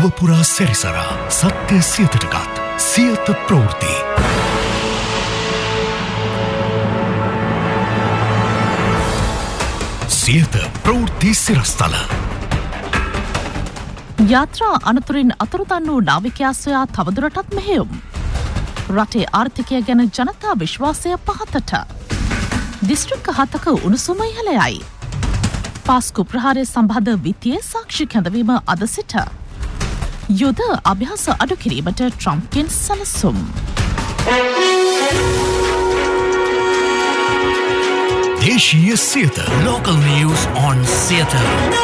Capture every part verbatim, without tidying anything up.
ලොවපුරා සැරිසරා සත්‍ය සියතටගත් සියත ප්‍රවෘත්ති. සියත ප්‍රවෘත්ති සිරස්තල. යාත්‍රා අනතුරින් අතුරුදන් වූ නාවිකයා සොයා තවදුරටත් මෙහෙයුම්. රටේ ආර්ථිකය ගැන ජනතා විශ්වාසය පහතට. දිස්ත්‍රික්ක හතක උණුසුම ඉහළයයි. පාස්කු ප්‍රහාරය සම්බන්ධ විත්තියේ සාක්ෂි කැඳවීම අද සිට. යුද අභ්‍යාස අඩු කිරීමට ට්‍රම්ප්ගෙන් සැලසුම්. දේශීය Siyatha local news on Siyatha.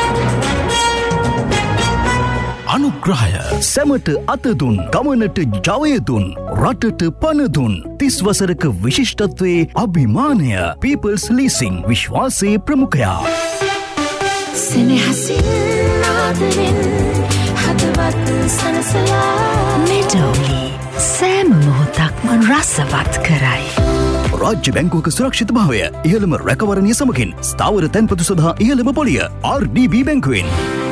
අනුග්‍රහය සැමට අතදුන් ගමනට ජවයදුන් රටට පණදුන් තිස් වසරක විශිෂ්ටත්වයේ අභිමානය People's Leasing විශ්වාසයේ ප්‍රමුඛයා. සෙනෙහසින් ආදරෙන් හදවත් සනසලා මෙඩෝලි සෑම මොහොතක්ම රසවත් කරයි. රාජ්‍ය බැංකුවක සුරක්ෂිත භාවය ඉහළම රැකවරණය සමගින් ස්ථාවර තැන්පතු සඳහා ඉහළම පොලිය ආර් ඩී බී බැංකුවෙන්.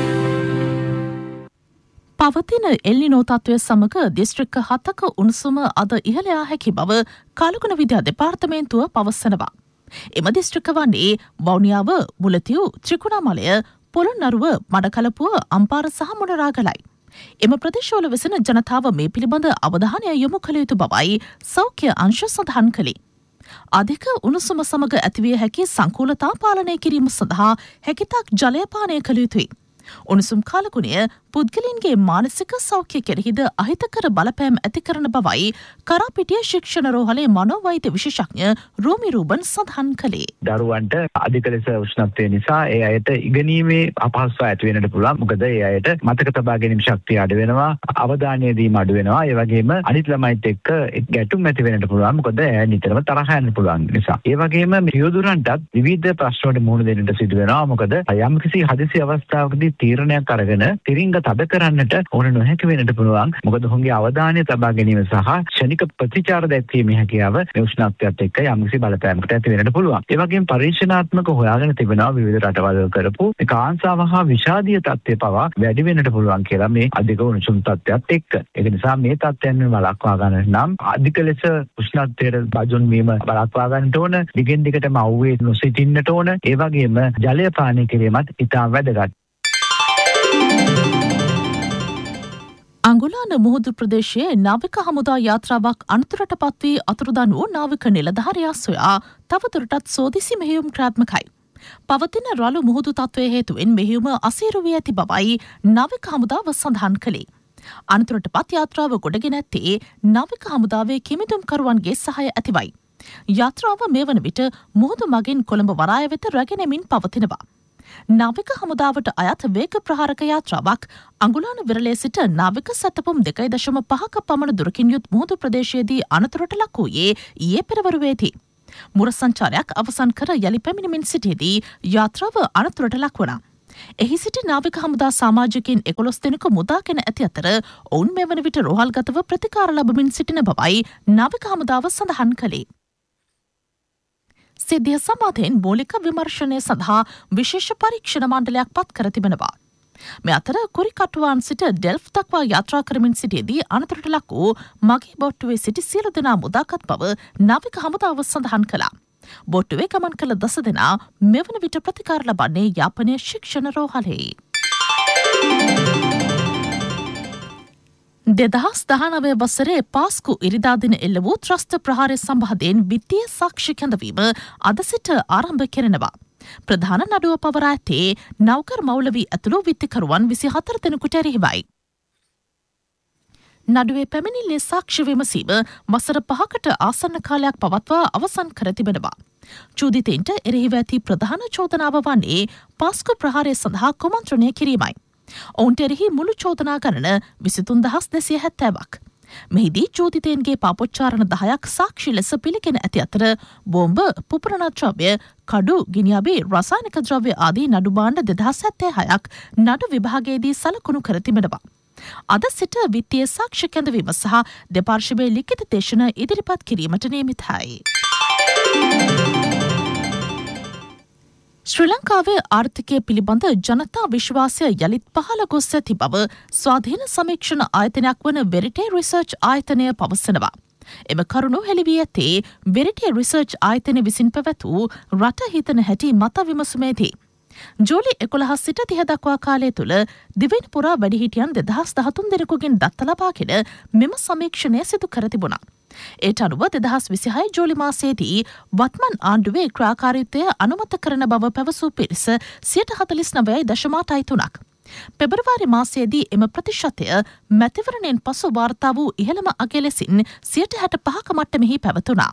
පවතින එල්නිනෝ තත්ත්වය සමග දිස්ත්‍රික්ක හතක උණුසුම අද ඉහළ යා හැකි බව කාලගුණ විද්‍යා දෙපාර්තමේන්තුව පවසනවා. එම දිස්ත්‍රික්ක වන්නේ වවුනියාව, මුලතිව්, ත්‍රිකුණාමලය, පොළොන්නරුව, මඩකලපුව, අම්පාර සහ මොනරාගලයි. එම ප්‍රදේශවල වෙසෙන ජනතාව මේ පිළිබඳ අවධානය යොමු කළ යුතු බවයි සෞඛ්‍ය අංශ සඳහන් කළේ. අධික උණුසුම සමග ඇතිවිය හැකි සංකූලතා පාලනය කිරීම සඳහා හැකිතාක් ජලය පානය කළ යුතුයි. උණුසුම් කාලගුණය පුද්ගලයන්ගේ මානසික සෞඛ්‍ය කෙරෙහිද අහිතකර බලපෑම් ඇති කරන බවයි කරාපිටිය ශික්ෂණ රෝහලේ මනෝවෛද්‍ය විශේෂඥ රෝමි රූබන් සඳහන් කළේ. දරුවන්ට අධික ලෙස උෂ්ණත්වය නිසා ඒ අයට ඉගෙනීමේ අපහසුතාව ඇති වෙන්නට පුළුවන්. මොකද ඒ අයට මතක තබා ගැනීම ශක්තිය අඩු වෙනවා, අවධානය දීම අඩු වෙනවා. ඒ වගේම අනිත් ළමයිත් එක්ක ගැටුම් ඇති වෙන්නට පුළුවන්. මොකද ඒ නිතරම තරහ යන්න පුළුවන් නිසා. ඒ වගේම පියදුරන්ටත් විවිධ ප්‍රශ්න වලට මුහුණ දෙන්නට සිදු වෙනවා. මොකද යම්කිසි හදිසි අවස්ථාවකදී තීරණයක් අරගෙන තිරින්ග තද කරන්නට ඕන නොහැකි වෙන්නට පුළුවන්. මොකද ඔහුගේ අවධානය තබා ගැනීම සහ ක්ෂණික ප්‍රතිචාර දැක්වීමේ හැකියාව මේ උෂ්ණත්වයත් එක්ක යම්කිසි බලපෑමකට ඇති වෙන්නට පුළුවන්. ඒ වගේම පරීක්ෂණාත්මක හොයාගෙන තිබෙනවා විවිධ රටවල් කරපු මේ කාන්සාව හා විෂාදීය තත්ත්වය පවා වැඩි වෙන්නට පුළුවන් කියලා මේ අධික උණුසුම් තත්ත්වයත් එක්ක. ඒක නිසා මේ තත්ත්වයන් වළක්වා ගන්නට නම් අධික ලෙස උෂ්ණත්වයට බජුන් වීම වළක්වා ගන්නට ඕන. දිගින් දිගටම අවුවේ නොසිටින්නට ඕන. ඒ වගේම ජලය පානය කිරීමත් ඉතාම වැදගත්. අංගුලාන මුහුදු ප්‍රදේශයේ නාවික හමුදා යාත්‍රාවක් අනතුරට පත්වී අතුරුදන් වූ නාවික නිලධාරියා සොයා තවදුරටත් සෝදිසි මෙහෙයුම් ක්‍රියාත්මකයි. පවතින රළු මුහුදු තත්ත්වය හේතුවෙන් මෙහෙයුම අසීරු වී ඇති බවයි නාවික හමුදාව සඳහන් කළේ. අනතුරට පත් යාත්‍රාව ගොඩගෙන ඇත්තේ නාවික හමුදාවේ කිමිදුම්කරුවන්ගේ සහාය ඇතිවයි. යාත්‍රාව මේ වන විට මුහුදු මගින් කොළඹ වරාය වෙත රැගෙනෙමින් පවතිනවා. නාවික හමුදාවට අයත් වේග ප්‍රහාරක යාත්‍රාවක් අඟුලාන විරලේ සිට නාවික සැතපුම් දෙකයි දශම පහක පමණ දුරකින් යුත් මුහුදු ප්‍රදේශයේදී අනතුරට ලක් වූයේ ඊයේ පෙරවරුවේදී. මුර සංචාරයක් අවසන් කර යලි පැමිණෙමින් සිටියේදී යාත්‍රාව අනතුරට ලක් වුණා. එහි සිටි නාවික හමුදා සමාජිකයින් එකොළොස් දෙනෙකු මුදාගෙන ඇති අතර ඔවුන් මේ වන විට රෝහල්ගතව ප්‍රතිකාර ලබමින් සිටින බවයි නාවික හමුදාව සඳහන් කළේ. සිද්ධිය සම්බන්ධයෙන් මූලික විමර්ශනය සඳහා විශේෂ පරීක්ෂණ මණ්ඩලයක් පත් කර තිබෙනවා. මේ අතර කුරිකටුවාන් සිට ඩෙල්ෆ් දක්වා යාත්‍රා කරමින් සිටියේදී අනතුරට ලක් වූ මගී බොට්ටුවේ සිටි සියලු දෙනා මුදාගත් බව නාවික හමුදාව සඳහන් කළා. බොට්ටුවේ ගමන් කළ දස දෙනා මෙවන විට ප්‍රතිකාර ලබන්නේ යාපනය ශික්ෂණ රෝහලේ. දෙදහස් දහනවය වසරේ පාස්කු ඉරිදා දින එල්ල වූ ත්‍රස්ත ප්‍රහාරය සම්බන්ධයෙන් විත්තිය සාක්ෂි කැඳවීම අද සිට ආරම්භ කෙරෙනවා. ප්‍රධාන නඩුව පවරා ඇත්තේ නවකර් මෞලවී ඇතුළු විත්තිකරුවන් විසි හතර දෙනෙකුට එරෙහිවයි. නඩුවේ පැමිණිල්ලේ සාක්ෂි විමසීම වසර පහකට ආසන්න කාලයක් පවත්වා අවසන් කර තිබෙනවා. චෝදිතයින්ට එරෙහිව ඇති ප්‍රධාන චෝදනාව වන්නේ පාස්කු ප්‍රහාරය සඳහා කුමන්ත්‍රණය කිරීමයි. ඔවුන්ට එරෙහි මුළු චෝදනා ගණන විසිතුන් දහස් දෙසිය හැත්තෑවක්. මෙහිදී චෝදිතයන්ගේ පාපොච්චාරණ දහයක් සාක්ෂි ලෙස පිළිගෙන ඇති අතර බෝම්බ, පුපුරණ ද්‍රව්‍ය, කඩු, ගිනිඅබි, රසායනික ද්‍රව්‍ය ආදී නඩු භාණ්ඩ දෙදහස් හැත්තෑ හයක් නඩු විභාගයේදී සලකුණු කර තිබෙනවා. අද සිට විත්තිය සාක්ෂි කැඳවීම සහ දෙපාර්ශ්වයේ ලිඛිත දේශන ඉදිරිපත් කිරීමට නියමිතයි. ශ්‍රී ලංකාවේ ආර්ථිකය පිළිබඳ ජනතා විශ්වාසය යළිත් පහළ ගොස් ඇති බව ස්වාධීන සමීක්ෂණ ආයතනයක් වන වෙරිටේ රිසර්ච් ආයතනය පවසනවා. එම කරුණු හෙළිවී ඇත්තේ වෙරිටේ රිසර්ච් ආයතනය විසින් පැවැත් වූ රට හිතන හැටි මත විමසුමේදී. ජූලි එකොළහ සිට තිහ දක්වා කාලය තුළ දිවෙන් පුරා වැඩිහිටියන් දෙදහස් දහතුන් දෙනෙකුගෙන් දත්ත ලබාගෙන මෙම සමීක්ෂණය සිදු කර තිබුණා. ඒට අනුව දෙදහස් විසිහය ජූලි මාසයේදී වත්මන් ආණ්ඩුවේ ක්‍රියාකාරීත්වය අනුමත කරන බව පැවසූ පිරිස සියයට හතළිස් නවයයි දශමාට අයිතුනක්. පෙබරවාරි මාසයේදී එම ප්‍රතිශතය මැතිවරණයෙන් පසු වාර්තා වූ ඉහළම අගය ලෙසින් සියයට හැට පහක මට්ටමෙහි පැවතුණා.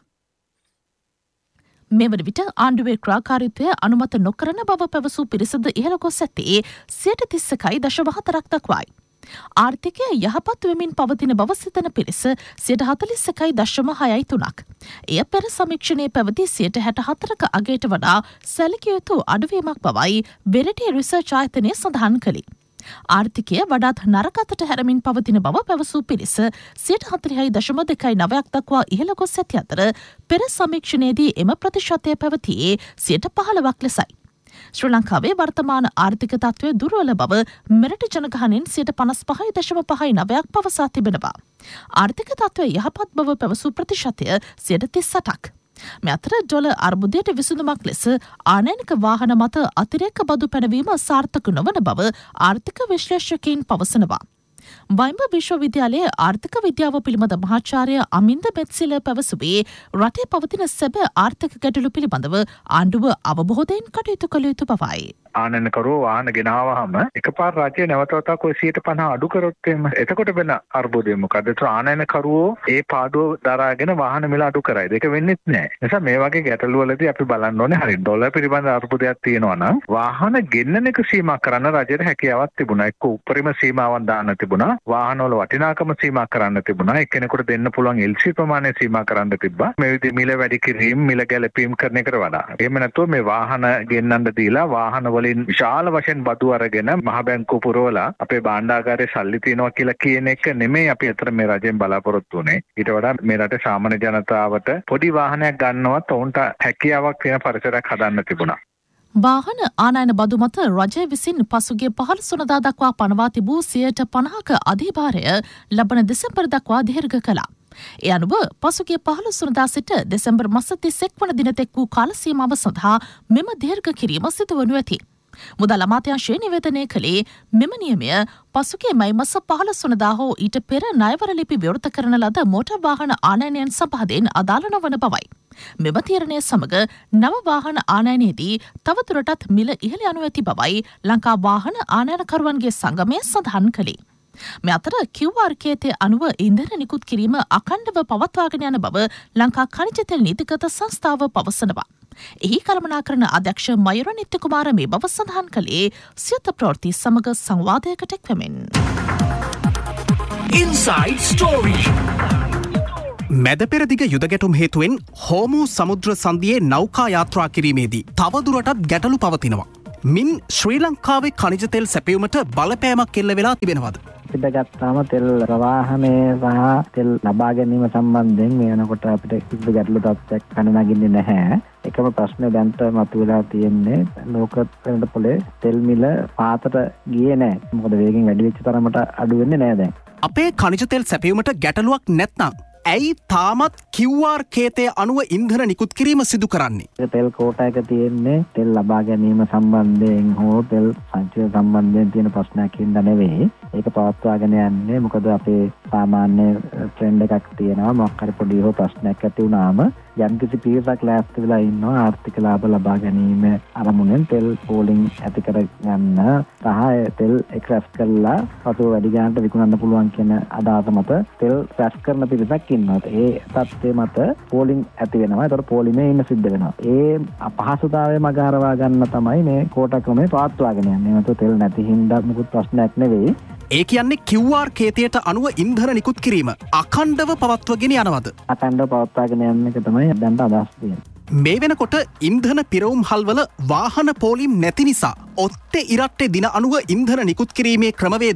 මෙවන විට ආණ්ඩුවේ ක්‍රියාකාරීත්වය අනුමත නොකරන බව පැවසූ පිරිසද ඉහළ ගොස් ඇත්තේ සියයට තිස්සකයි දශවහතරක් දක්වායි. ආර්ථිකය යහපත් වෙමින් පවතින බව සිතන පිරිස සියයට හතළිස්සකයි දශම හයයි තුනක්. එය පෙර සමීක්ෂණයේ පැවති සියයට හැට හතරක අගයට වඩා සැලකිය යුතු අඩුවීමක් බවයි වෙරිටේ රිසර්ච් ආයතනය සඳහන් කළේ. ආර්ථිකය වඩාත් නරකතට හැරමින් පවතින බව පැවසූ පිරිස සියයට හතළිහයි දශම දෙකයි නවයක් දක්වා ඉහළ ගොස් ඇති අතර පෙර සමීක්ෂණයේදී එම ප්‍රතිශතය පැවතියේ සියයට පහළවක් ලෙසයි. ශ්‍රී ලංකාවේ වර්තමාන ආර්ථික තත්ත්වය දුර්වල බව මෙරට ජනගහනයෙන් සියයට පනස් පහයි දශම පහයි නවයක් පවසා තිබෙනවා. ආර්ථික තත්ත්වය යහපත් බව පැවසූ ප්‍රතිශතය සියයට තිස් අටක්. මේ අතර ඩොලර් අර්බුදයට විසඳුමක් ලෙස ආනයනික වාහන මත අතිරේක බදු පැනවීම සාර්ථක නොවන බව ආර්ථික විශ්ලේෂකයින් පවසනවා. වයිම්බ විශ්වවිද්‍යාලයේ ආර්ථික විද්‍යාව පිළිබඳ මහාචාර්ය අමින්ද මෙත්සිල පැවසුවේ රටේ පවතින සැබෑ ආර්ථික ගැටලු පිළිබඳව ආණ්ඩුව අවබෝධයෙන් කටයුතු කළ යුතු බවයි. ආනයනකරුවෝ වාහන ගෙනාවහම එකපාර රජය නැවතවතාවක් ඔය සියයට පනහ අඩු කරොත් එහෙම එතකොට වෙන අර්බුදය මොකද? ඒතර ආනයනකරුවෝ ඒ පාඩුව දරාගෙන වාහන මිල අඩු කරයි. ඒක වෙන්නේ නැහැ. නිසා මේ වගේ ගැටලු වලදී අපි බලන්න ඕනේ හරි ඩොලර් පිළිබඳ අර්බුදයක් තියෙනවා නම් වාහන ගෙන්නන එක සීමා කරන්න රජයට හැකියාවක් තිබුණා. එක්ක උපරිම සීමාවක් දාන්න තිබුණා. වාහනවල වටිනාකම සීමා කරන්න තිබුණා. එක්කෙනෙකුට දෙන්න පුළුවන් එල් සී ප්‍රමාණය සීමා කරන්න තිබ්බා. මේ විදිහේ මිල වැඩි කිරීම, මිල ගැලපීම් කරන එකට වඩා. එහෙම නැත්නම් මේ වාහන ගෙන්නන්න දීලා වාහන වලින් විශාල වශයෙන් බදු අරගෙන මහ බැංකුව පුරවලා අපේ භාණ්ඩාගාරයේ සල්ලි තියනවා කියලා කියන එක නෙමෙයි අපි අතර මේ රජෙන් බලාපොරොත්තු වෙන්නේ. ඊට වඩා මේ රටේ සාමාන්‍ය ජනතාවට පොඩි වාහනයක් ගන්නවත් ඔවුන්ට හැකියාවක් තියෙන පරිසරයක් හදන්න තිබුණා. වාහන ආනයන බදු මත රජය විසින් පසුගිය පහළොස්වනදා දක්වා පනවා තිබූ සියයට පනහක අධිභාරය ලබන දෙසැම්බර් දක්වා දීර්ඝ කළා. ඒ අනුව පසුගිය පහළොස්වනදා සිට දෙසැම්බර් මස තිස් එක් වන දින තෙක් වූ කාල සීමාව සඳහා මෙම දීර්ඝ කිරීම සිදුවනු ඇති. මුදල් අමාත්‍යාංශය නිවේදනය කළේ මෙම නියමය පසුගිය මයි මස පහළොස්වනදා හෝ ඊට පෙර ණයවර ලිපි විවෘත කරන ලද මෝටර් වාහන ආනයනයන් සම්බන්ධයෙන් අදාළ නොවන බවයි. මෙම තීරණය සමග නව වාහන ආනයනයේදී තවදුරටත් මිල ඉහළ යනු ඇති බවයි ලංකා වාහන ආනයනකරුවන්ගේ සංගමය සඳහන් කළේ. මේ අතර කිව් ආර් කේතය අනුව ඉන්ධන නිකුත් කිරීම අඛණ්ඩව පවත්වාගෙන යන බව ලංකා ඛනිජ තෙල් නීතිගත සංස්ථාව පවසනවා. එහි කළමනාකරන අධ්‍යක්ෂ මයුර නිත්‍ය කුමාර මේ බව සඳහන් කළේ සියත ප්‍රවෘත්ති සමග සංවාදයකට එක්වෙමින්. Inside Story. මැද පෙරදිග යුද ගැටුම් හේතුවෙන් හෝමු සමුද්‍ර සන්ධියේ නෞකා යාත්‍රා කිරීමේදී තවදුරටත් ගැටලු පවතිනවා. මින් ශ්‍රී ලංකාවේ ඛනිජ තෙල් සැපයුමට බලපෑමක් එල්ල වෙලා තිබෙනවද? පිටගත්තාම තෙල් ප්‍රවාහනය සහ තෙල් ලබා ගැනීම සම්බන්ධයෙන් මේ වෙනකොට අපිට කිසිදු ගැටලු තත්ත්වයක් පැන නගින්නේ නැහැ. එකම ප්‍රශ්නේ දැන්ට මතුවලා තියෙන්නේ ලෝක වෙළඳ පොලේ තෙල් මිල පාතට ගියේ නැහැ. මොකද වේගෙන් වැඩි වෙච්ච තරමට අඩු වෙන්නේ නැහැ දැන්. අපේ ඛනිජ තෙල් සැපයුමට ගැටලුවක් නැත්නම් ඇයි තාමත් කිව් ආර් කේතය අනුව ඉන්ධන නිකුත් කිරීම සිදු කරන්නේ? තෙල් කෝටා එක තියෙන්නේ තෙල් ලබා ගැනීම සම්බන්ධයෙන් හෝ තෙල් සංචය සම්බන්ධයෙන් තියෙන ප්‍රශ්නයක් හින්දා නෙවෙයි. ඒක පවත්වාගෙන යන්නේ මොකද අපේ සාමාන්‍ය ට්‍රෙන්ඩ් එකක් තියෙනවා. මොකක් හරි පොඩි හෝ ප්‍රශ්නයක් ඇති වුණාම යම්කිසි පිරිසක් ලෑස්ති වෙලා ඉන්නවා ආර්ථික ලාභ ලබා ගැනීම අරමුණෙන් තෙල් පෝලිං ඇති කර ගන්න සහ තෙල් එක්ස්ට්‍රැක්ට් කරලා පසුව වැඩි ගානට විකුණන්න පුළුවන් කියන අදහස මත තෙල් ක්‍රැෂ් කරන පිරිසක් ඉන්නවා. ඒ තත්ත්වයේ මත පෝලිං ඇති වෙනවා. ඒතකොට පෝලිමේ ඉන්න සිද්ධ වෙනවා. ඒ අපහසුතාවය මග හරවා ගන්න තමයි මේ කෝටා ක්‍රමය පවත්වාගෙන යන්නේ. මත තෙල් නැති හින්දා මුකුත් ප්‍රශ්නයක් නෙවෙයි. ඒ කියන්නේ කිව් ආර් කේතයට අනුව ඉන්ධන නිකුත් කිරීම අඛණ්ඩව පවත්වාගෙන යනවද? අඛණ්ඩව පවත්වාගෙන යන එක තමයි දැන් අදහස් තියෙන්නේ. මේ වෙනකොට ඉන්ධන පිරවුම් හල්වල වාහන පෝලිම් නැති නිසා ඔත්තේ ඉරට්ටේ දින අනුව ඉන්ධන නිකුත් කිරීමේ ක්‍රමවේදය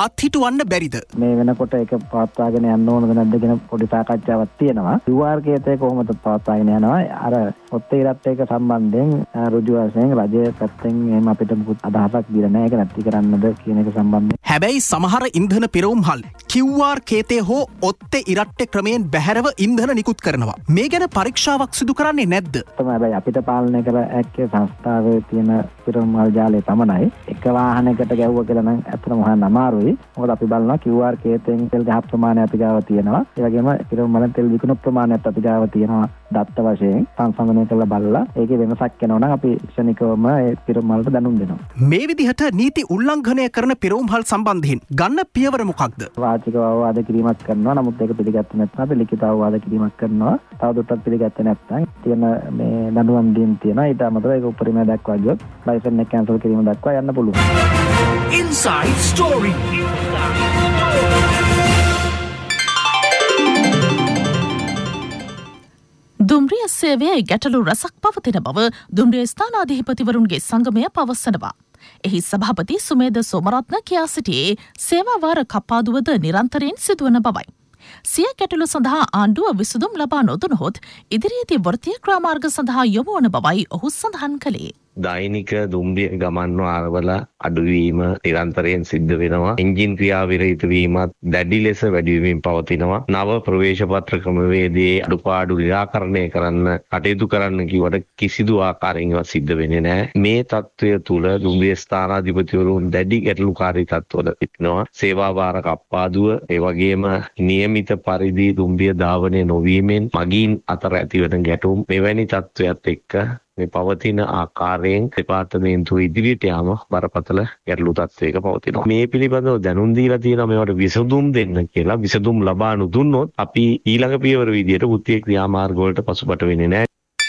අත්හිටුවන්න බැරිද? මේ වෙනකොට ඒක පවත්වාගෙන යන්න ඕනද නැද්ද කියන පොඩි සාකච්ඡාවක් තියෙනවා. Q R කේතේ කොහොමද පවත්වාගෙන යනවා? අර ඔත්තේ ඉරත් එක්ක සම්බන්ධයෙන් ඍජු වශයෙන් රජය පැත්තෙන් එහෙම අපිට මුකුත් අදහසක් දීලා නැහැ. ඒක නැති කරන්නද කියන එක සම්බන්ධයෙන්. හැබැයි සමහර ඉන්ධන පෙරවුම්හල් Q R කේතේ හෝ ඔත්තේ ඉරට්ටේ ක්‍රමයෙන් බැහැරව ඉන්ධන නිකුත් කරනවා. මේ ගැන පරීක්ෂාවක් සිදු කරන්නේ නැද්ද? තමයි හැබැයි අපිට පාලනය කර හැක්කේ සංස්ථාවේ තියෙන පෙරවුම්හල් ජාලය පමණයි. එක වාහනයකට ගැහුවා කියලා නම් අතනම හොයන්න අමාරුයි. මොකද අපි බලනවා Q R කේතෙන් තෙල් ගහ ප්‍රමාණය අපි ගාව තියෙනවා. ඒ වගේම පෙරවුම්හලෙන් තෙල් විකුණු ප්‍රමාණයත් අපි ගාව තියෙනවා. දත්ත වශයෙන් සංසන්දනය කරලා බලලා ඒකේ වෙනසක් වෙනවා නම් අපි ක්ෂණිකවම ඒ පෙරවුම්හලට දැනුම් දෙනවා. මේ විදිහට නීති උල්ලංඝනය කරන පෙරවුම්හල් සම්බන්ධයෙන් ගන්න පියවර මොකක්ද? වාචිකව අවවාද කිරීමක් කරනවා. නමුත් ඒක පිළිගත්තේ නැත්නම් අපි ලිඛිත අවවාද කිරීමක් කරනවා. තවදුරටත් පිළිගත්තේ නැත්නම් තියෙන මේ දඬුවම් දීම් තියෙනවා. ඊට අමතරව ඒක උපරිමය දක්වා ගියොත් ලයිසන් එක කැන්සල් කිරීම දක්වා යන්න පුළුවන්. Inside Story. දුම්රිය සේවයේ ගැටලු රසක් පවතින බව දුම්රිය ස්ථානාධිපතිවරුන්ගේ සංගමය පවසනවා. එහි සභාපති සුමේද සෝමරත්න කියා සිටියේ සේවාවාර කප්පාදුවද නිරන්තරයෙන් සිදුවන බවයි. සිය ගැටලු සඳහා ආණ්ඩුව විසඳුම් ලබා නොදුනහොත් ඉදිරියේදී වෘත්තීය ක්‍රාමාර්ග සඳහා යොමු වන බවයි ඔහු සඳහන් කළේ. දෛනික දුම්රිය ගමන් වාරවල අඩුවීම නිරන්තරයෙන් සිද්ධ වෙනවා. එන්ජින් ක්‍රියා විරහිත වීමත් දැඩි ලෙස වැඩි වෙමින් පවතිනවා. නව ප්‍රවේශ පත්‍ර ක්‍රමවේදයේ අඩුපාඩු නිරාකරණය කරන්න කටයුතු කරන්න කිව්වට කිසිදු ආකාරයකින්වත් සිද්ධ වෙන්නේ නැහැ. මේ තත්ත්වය තුල දුම්රිය ස්ථානාධිපතිවරුන් දැඩි ගැටලුකාරී තත්ත්වවල සිටිනවා. සේවා වාර කප්පාදුව ඒ වගේම නියමිත පරිදි දුම්රිය ධාවනය නොවීමෙන් මගීන් අතර ඇතිවන ගැටුම් මෙවැනි තත්ත්වයක් එක්ක මේ පවතින ආකාරයෙන් දෙපාර්තමේන්තුව ඉදිරියට යාම බරපතල ගැටලු තත්ත්වයක පවතිනවා. මේ පිළිබඳව දැනුම් දීලා තියෙනවා මේවට විසඳුම් දෙන්න කියලා. විසඳුම් ලබා නොදුන්නොත් අපි ඊළඟ පියවර විදියට වෘත්තීය ක්‍රියාමාර්ග වලට පසුබට වෙන්නේ නැහැ.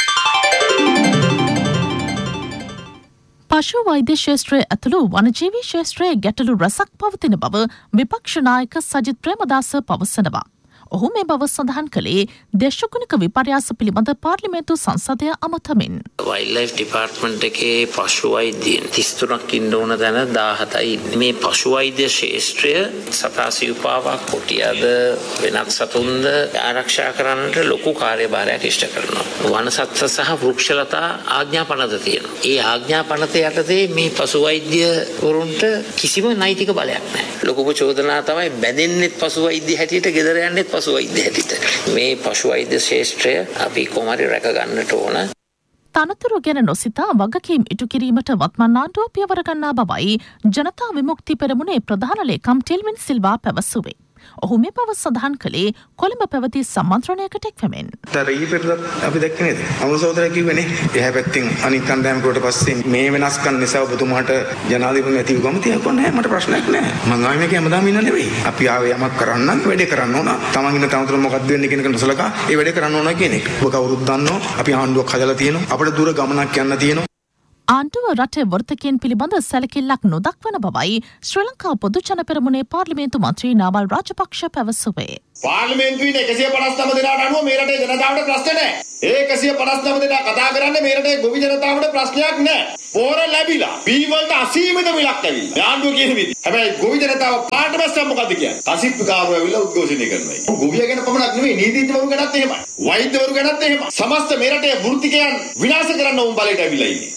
පශු වෛද්‍ය ශාස්ත්‍රයේ ඇතුළු වනජීවී ශාස්ත්‍රයේ ගැටලු රසක් පවතින බව විපක්ෂ නායක සජිත් ප්‍රේමදාස පවසනවා. ඔහු මේ බව සඳහන් කළේ දේශගුණික විපර්යාස පිළිබඳ පාර්ලිමේන්තු සංසදය අමතමින්. වයිල්ඩ්ලයිෆ් ඩිපාර්ට්මන්ට් එකේ පශු වෛද්‍යයන් තිස් තුනක් ඉන්න ඕන තැන දාහතයි ඉන්නේ. මේ පශු වෛද්‍ය ශාස්ත්‍රය සතා සිව්පාවක් කොටියද වෙනත් සතුන්ද ආරක්ෂා කරන්නට ලොකු කාර්යභාරයක් ඉෂ්ට කරනවා. වනසත්ත්ව සහ වෘක්ෂලතා ආඥා පනත තියෙනවා. ඒ ආඥා පනත යටතේ මේ පශු වෛද්‍ය වරුන්ට කිසිම නෛතික බලයක් නැහැ. ලොකුම චෝදනා තමයි බැඳෙන්නෙත් පශු වෛද්‍ය හැටියට ගෙදර යන්නෙත් පශු වෛද්‍ය හැටියට. මේ පශු වෛද්‍ය ශාස්ත්‍රය අපි කොහොමරි රැක ගන්නට ඕන. තනතුරු ගැන නොසිතා වගකීම් ඉටු කිරීමට වත්මන් ආණ්ඩුව පියවර ගන්නා බවයි ජනතා විමුක්ති පෙරමුණේ ප්‍රධාන ලේකම් ටෙල්වින් සිල්වා පැවසුවේ. ඔහු මේ බව සඳහන් කළේ කොළඹ පැවති සම්මන්ත්‍රණයකට එක්වමින්. තරී පෙරදත් අපි දැක්කේ නේද? අමුසෝදරය කිව්වනේ. එහා පැත්තෙන් අනිත් කණ්ඩායමකට පස්සේ මේ වෙනස්කම් නිසා ඔබතුමාට ජනාධිපති නැතිව ගමතිය කොහොමද? මට ප්‍රශ්නයක් නැහැ. මං ආවේ මේක හැමදාම ඉන්න නෙවෙයි. අපි ආවේ යමක් කරන්න වැඩේ කරන්න ඕන. තමන් ඉන්න තනතුර මොකක්ද වෙන්නේ කියන එක නොසලකා ඒ වැඩේ කරන්න ඕන කියන එක. ඔබ කවුරුත් දන්නවා. අපි ආණ්ඩුවක් හදලා තියෙනවා. අපිට දුර ගමනක් යන්න තියෙනවා. ආණ්ඩුව රටේ වෘත්තකයන් පිළිබඳ සැලකිල්ලක් නොදක්වන බවයි ශ්‍රී ලංකා පොදු ජන පෙරමුණේ පාර්ලිමේන්තු මන්ත්‍රී නාමල් රාජපක්ෂ පැවසුවේ. පාර්ලිමේන්තුවේ එකසිය පනස් නව දෙනාට අනුව මේ රටේ ජනතාවට ප්‍රශ්න නැහැ. ඒ එකසිය පනස් නව දෙනා කතා කරන්නේ මේ රටේ ගොවි ජනතාවට ප්‍රශ්නයක් නැහැ. පෝර ලැබිලා බී වලට අසීමිත මිලක් ඇවිල්ලා. ආණ්ඩුව කියන විදිහ. හැබැයි ගොවි ජනතාව පාට බැස්සම මොකද්ද කියන්නේ? කසිප්පුකාරව ඇවිල්ලා උද්ඝෝෂණය කරනවා. ගොවිය ගැන පමණක් නෙවෙයි නීතිඥවරු ගැනත් එහෙමයි. වෛද්‍යවරු ගැනත් එහෙමයි. සමස්ත මේ රටේ වෘත්තිකයන් විනාශ කරන්න උන් බලයට ඇවිල්ලා ඉන්නේ.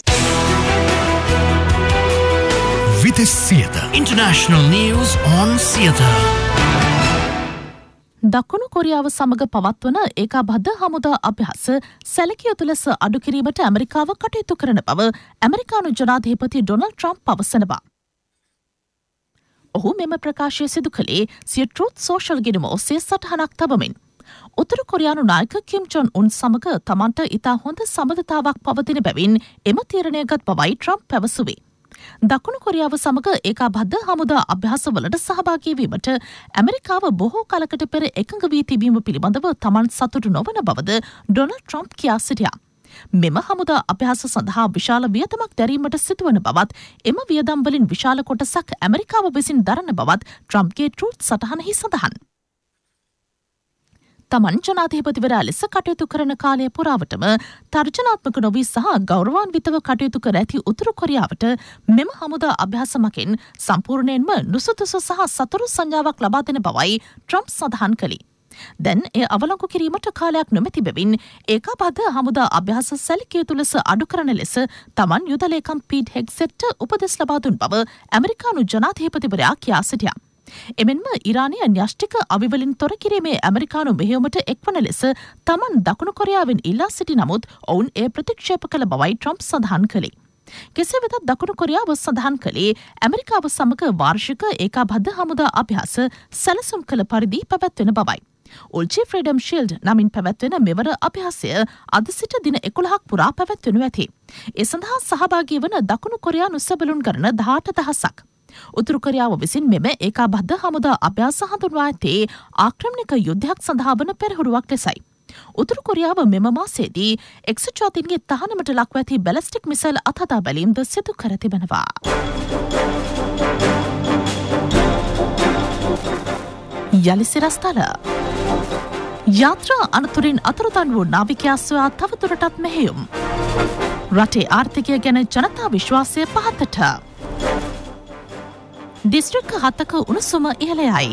Vitis Theatre. International news on theatre. දකුණු කොරියාව සමග පවත්වන ඒකාබද්ධ හමුදා අභ්‍යාස සැලකිය යුතු ලෙස අඩු කිරීමට ඇමරිකාව කටයුතු කරන බව ඇමරිකානු ජනාධිපති ඩොනල්ඩ් ට්‍රම්ප් පවසනවා. ඔහු මෙම ප්‍රකාශය සිදු කළේ සිය ට්‍රූත් සෝෂල් ගිණුම ඔස්සේ සටහනක් තබමින්. උතුරු කොරියානු නායක කිම් ජොන් උන් සමග තමන්ට ඉතා හොඳ සබඳතාවක් පවතින බැවින් එම තීරණය ගත් බවයි ට්‍රම්ප් පැවසුවේ. දකුණු කොරියාව සමග ඒකාබද්ධ හමුදා අභ්‍යාසවලට සහභාගී වීමට ඇමරිකාව බොහෝ කලකට පෙර එකඟ වී තිබීම පිළිබඳව තමන් සතුටු නොවන බවද ඩොනල්ඩ් ට්‍රම්ප් කියා සිටියා. මෙම හමුදා අභ්‍යාස සඳහා විශාල වියදමක් දැරීමට සිදුවන බවත් එම වියදම් වලින් විශාල කොටසක් ඇමරිකාව විසින් දරන බවත් ට්‍රම්ප්ගේ ට්‍රූත් සටහනෙහි සඳහන්. තමන් ජනාධිපතිවරයා ලෙස කටයුතු කරන කාලය පුරාවටම තර්ජනාත්මක නොවී සහ ගෞරවාන්විතව කටයුතු කර ඇති උතුරු කොරියාවට මෙම හමුදා අභ්‍යාස මකින් සම්පූර්ණයෙන්ම නුසුදුසු සහ සතුරු සංඥාවක් ලබා දෙන බවයි ට්‍රම්ප් සඳහන් කළේ. දැන් එය අවලංගු කිරීමට කාලයක් නොමැති බැවින් ඒකාබද්ධ හමුදා අභ්‍යාස සැලකිය යුතු ලෙස අඩු කරන ලෙස තමන් යුද ලේකම් පීට් හෙග්සෙට්ට උපදෙස් ලබා දුන් බව ඇමරිකානු ජනාධිපතිවරයා කියා සිටියා. එමෙන්ම ඉරානය න්‍යෂ්ටික අවිවලින් තොර කිරීමේ ඇමරිකානු මෙහෙයුමට එක්වන ලෙස තමන් දකුණු කොරියාවෙන් ඉල්ලා සිටි නමුත් ඔවුන් එය ප්‍රතික්ෂේප කළ බවයි ට්‍රම්ප් සඳහන් කළේ. කෙසේ වෙතත් දකුණු කොරියාව සඳහන් කළේ ඇමරිකාව සමග වාර්ෂික ඒකාබද්ධ හමුදා අභ්‍යාස සැලසුම් කළ පරිදි පැවැත්වෙන බවයි. උල්චි ෆ්‍රීඩම් ශීල්ඩ් නමින් පැවැත්වෙන මෙවර අභ්‍යාසය අද සිට දින එකොළහක් පුරා පැවැත්වෙනු ඇති. ඒ සඳහා සහභාගී වන දකුණු කොරියානු සැබළුන් ගණන දහඅට දහසක්. උතුරු කොරියාව විසින් මෙම ඒකාබද්ධ හමුදා අභ්‍යාස හඳුන්වා ඇත්තේ ආක්‍රමණික යුද්ධයක් සඳහා වන පෙරහුරුවක් ලෙසයි. උතුරු කොරියාව මෙම මාසයේදී එක්සත් ජාතීන්ගේ තහනමට ලක්ව ඇති බැලිස්ටික් මිසයිල් අත්හදා බැලීම්ද සිදු කර තිබෙනවා. යලි සිරස්තල යාත්‍රා අනතුරින් අතුරුදන් වූ නාවිකයා සොයා තවදුරටත් මෙහෙයුම්. රටේ ආර්ථිකය ගැන ජනතා විශ්වාසය පහතට. දිස්ත්‍රික්ක හතක උණුසුම ඉහළයයි.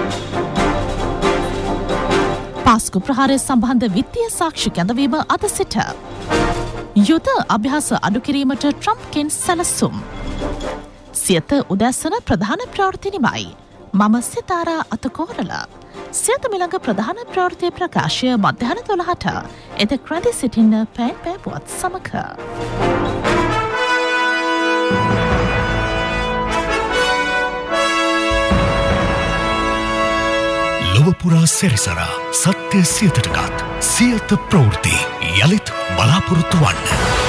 පාස්කු ප්‍රහාරය සම්බන්ධ විත්තිය සාක්ෂි කැඳවීම අද සිට. යුද අභ්‍යාස අඩු කිරීමට ට්‍රම්ප්ගෙන් සැලසුම්. සියත උදැසන ප්‍රධාන ප්‍රවෘත්තිනිමයි. මම සිතාරා අතකෝරල. සියත මිළඟ ප්‍රධාන ප්‍රවෘත්ති ප්‍රකාශය මධ්‍යහන දොළහට එතෙක් රැඳී සිටින්න පෑන් පෑපුවත් සමග. ලොවපුරා සැරිසරා සත්‍ය සියතටගත් සියත ප්‍රවෘත්ති යළිත් බලාපොරොත්තු වන්න.